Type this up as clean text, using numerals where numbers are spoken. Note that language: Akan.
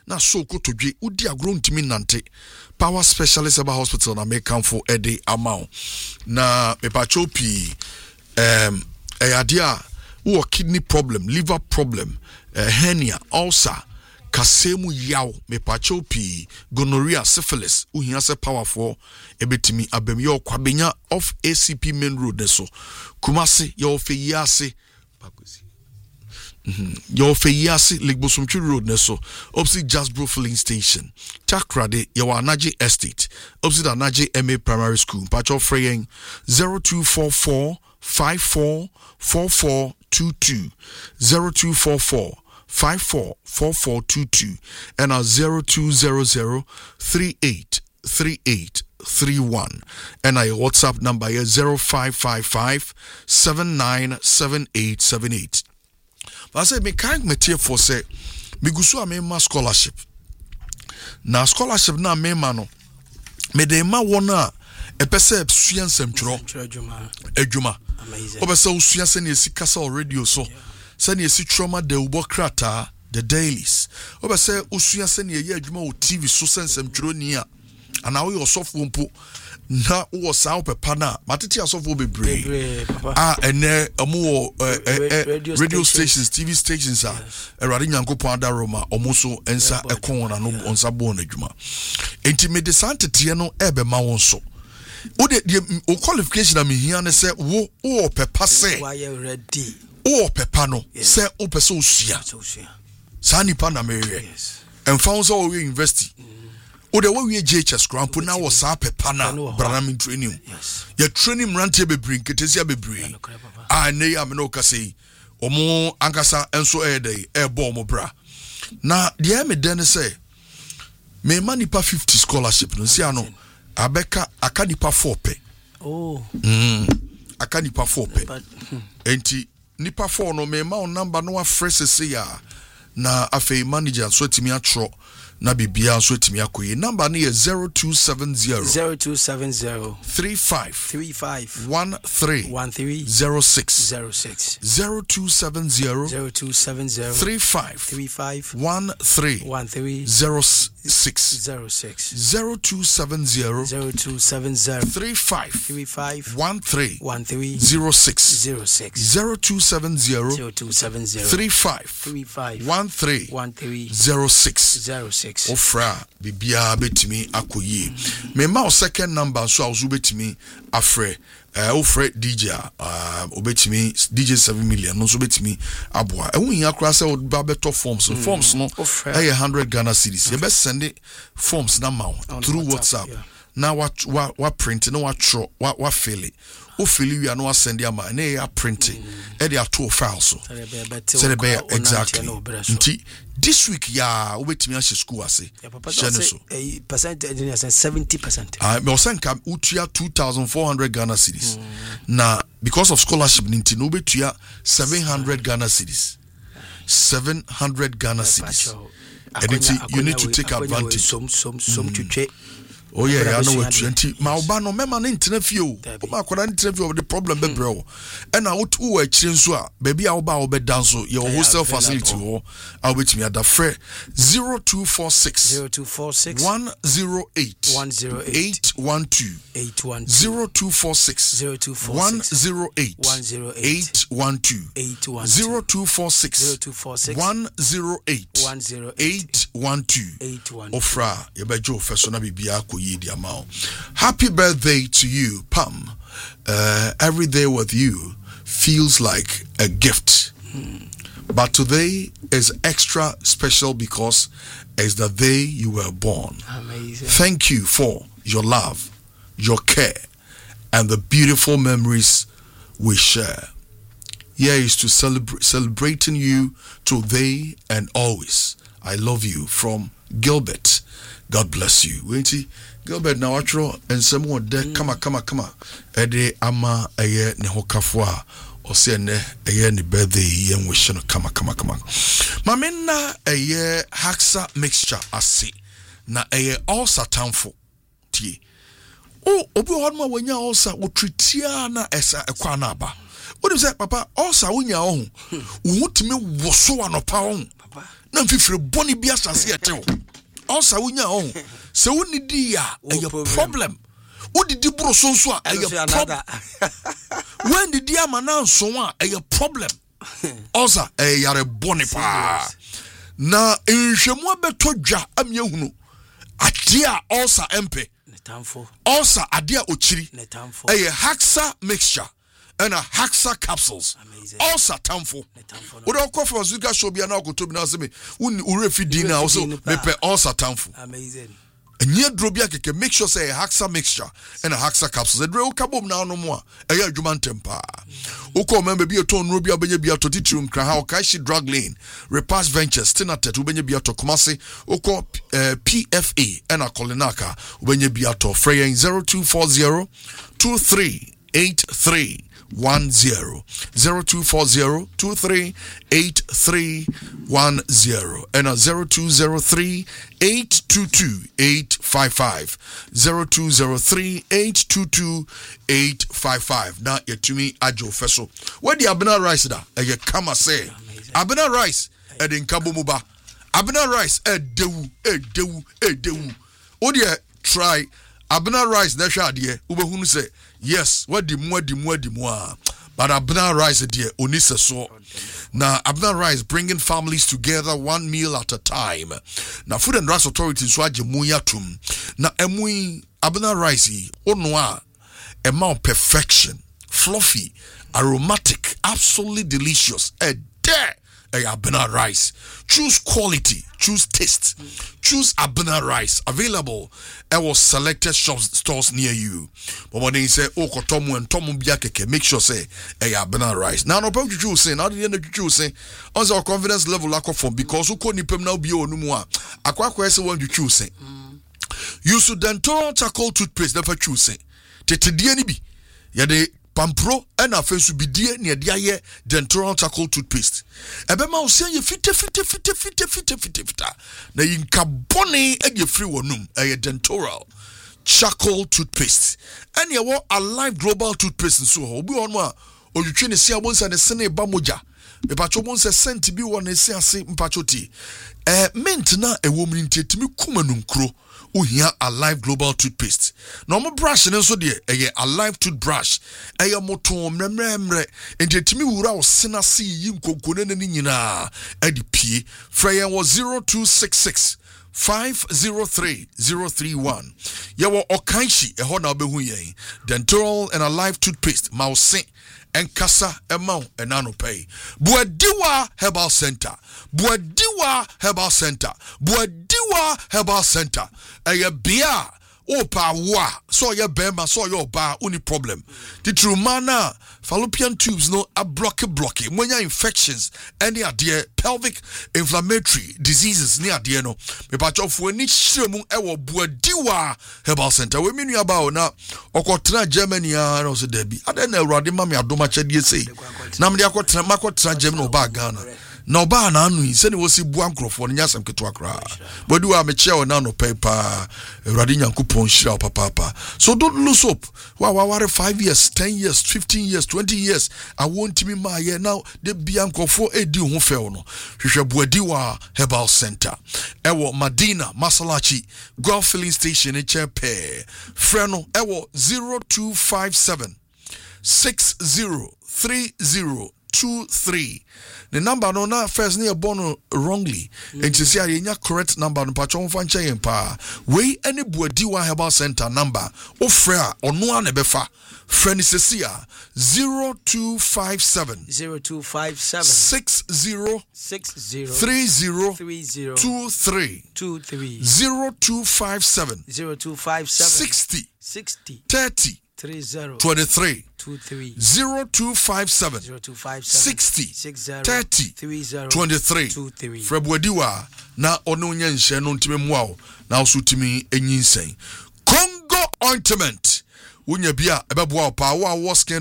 na so kotodwe udi agro ntimi nante Power Specialist Eba Hospital na make for ede amount na mepacho pi ayadia wo kidney problem, liver problem, hernia, ulcer, kasemu yaw, mepacho pi, gonorrhea, syphilis, uhia se powerful, ebetimi abem yo kwabenya off ACP main road deso. Kumasi yo feyase yo feyase Ligbosumchi road neso. Opposite Jasbro filling station. Takrade yo Anaje estate. Opposite Anaje MA primary school. Pacho freying 0244 544422 0244 544422 and our 0200 383831 and our WhatsApp number is 0555 797878. But I said me can't material for say me gusu a scholarship. Na scholarship na me mano me de ma wona epese suan semtro adwuma obese usuan se ne esi kasa radio so se ne esi trauma de ubo krata the dailies obese usuan se ne ye adwuma o TV so semtro ni a ana wo yourself wompo na wo sa opepa na matete asofo bebre ene omo radio stations TV stations erade nyankopon adaroma omo so ensa ekon na no onsa bo na adwuma enti me de santete no ebe ma won so o de o qualification am hia ne se wo o pepa se ready o pepa no se o pese osua sa nipa na mere emfa won so o university o de we JHS crampo na wo sa pepa na branam training ya training rante bebre nketesia bebre ne ya me no ka sei omo ankasa enso dey bo omo bra na de me den say me mani pa 50 scholarship no sia no abeka akanipa 4 pe akanipa 4 pe enti nipa 4 no me ma on number no afresh say ya na afei manager so timi atro na bibia so timi akoye number no is 0270 35 13 06 0270 35 13 06 0270 35 13 06 0270 35 13 06 Ofra bibia betimi akoye me ma o second number so azu betimi afre ofre DJ obetimi DJ 7 million no so betimi aboa ehun akra se ba beto forms forms no 100 Ghana cedis you best send it forms na ma through WhatsApp na wa print no wa tro wa fill it o fill you no send ya ma na ya print e dey ato file so say be exactly nti this week ya obetimi a school ase shene so percentage 70%. Me osanka utua 2400 Ghana cedis na because of scholarship nti no betua 700 Ghana cedis 700 Ghana cedis and you need to take advantage some oh yeah, I know what 20 ma oba no mema na ntena fie o ma akwara ntena fie o the problem bebre o and na what wo akire nso a baby a oba obe dance your hostel facility o a obetimi ada frɛ 0246 108 812 0246 108 812 0246 108 812 ofra yebejo feso na bibia yidi amount. Happy birthday to you, Pam. Every day with you feels like a gift. But today is extra special because it's the day you were born. Amazing. Thank you for your love, your care, and the beautiful memories we share. Here is to celebrating you today and always. I love you from Gilbert. God bless you. Wenti Gilbert na watro ensemo de kama ede ama eye ne hokafo a ose ne eye ne birthday yen we hye no kama mamena eye haxa mixture ase na eye ulcer tamfo tie obi hodma wanya ulcer wo treatia na esa ekwa na aba wodi say papa ulcer wonya ho wo hutimi woso anopa ho na mfifire boni bi asase etewo ulcer wunya on se woni di a problem wodidi bro so so a problem when didi amana so a problem ulcer yare boni pa na nhwemu abeto dwa amyehunu ade a ulcer empe ulcer ade a ochiri Haxa mixture and a Haxa capsules. Also tamfo. We don't call for Zuka Shobia now go to me now say me urefi dinner also me pe also tamfo. Amazing. And yet drobia can make sure say a Haxa mixture and a Haxa capsules. The real kabom now no more. A year juman temper. Uko member be a ton rubia benye bia to titium kraha Kaishi drug lane. Repass ventures tinatet ubenye bia to Kumasi uko PFA and a Kolinaka ubenye bia to Freya 0240 2383 10 0240 238310 and a 0203 822 855 0203 822 855 now yetumi ajo feso where the abena rice da e kama say abena rice e de nkabo muba abena rice dewu o de try abena rice na hwa ade ubehunu say yes what the more but abena rice dear onise so now abena rice bringing families together one meal at a time now Food and Drugs Authority so ajemuya tum na emui abena rice onwa amount perfection fluffy aromatic absolutely delicious abena rice choose quality choose taste choose abena rice available at was selected shops stores near you but when they say okotomu and tomu biakeke make sure say abena rice now no problem you say now the end you say on our confidence level lack of form because uko nipem now bi onumu akwa say one you choose use Dentoral charcoal toothpaste never choose tete die ni bi ya de Pampro and a face be dear near the Dentoral charcoal toothpaste. Ebema say you fit. Na in carbone and you free one a Dentoral charcoal toothpaste. And you want a live global toothpaste and so obi on wa or you train see once and a sene bamoja. The pacho once a sent to be one and say mpachoti. Meant na a woman in tetimi kumanum kro. Uhia Alive Global Toothpaste. Normal brush and so dear, a Alive toothbrush. A moto memre, and jetimi wura o sina si yim kokone nina. Eddie P. Freya was 0266 503 031. Yawa Okaishi, a hona behuye. Dentoral and Alive Toothpaste, Mausin. And Kasa Emau and Nano Pay. Buadiwa Herbal Center. Buadiwa Herbal Center. Buadiwa Herbal Center. A beer. Opa wa. So ya bema. So your bar. Only problem. The true mana. Fallopian tubes no a blocky. When you infections. Any idea. Pelvic inflammatory diseases. Ni idea no. Me patch off when each shemu ewo Buadiwa Herbal Center. We mean you about now. Okotra Germany. I know so Debbie. I don't know. Radima me adoma chedi say. Na me akotra makotra Germany oba Ghana. Na oba na anu se ne wosi bu ankrofo ne nyasam ketwa kra. Bodu a me che na no paper. Radi Nyankopon hira papa. So don't lose hope. Wa 5 years, 10 years, 15 years, 20 years. I want me my year now. The biankofo edi ho fe no. Hwehwe Buadiwa Herbal Center. Ewo Madina Masalachi Golf Filling Station in Chepe. Freno ewo 0257 603023. The number no na first near born wrongly. And to say I correct number no patron fancha yempa. We any Buadiwa Herbal Center number. O frere or no one befa. Friend is 0257 60 30 23 0257 60 30 23 0257 60 30 23 Fred Buadiwa na ono nya nhye no ntime muao na osutimi enyinsen Congo ointment wonya bia ebeboa pa wo skin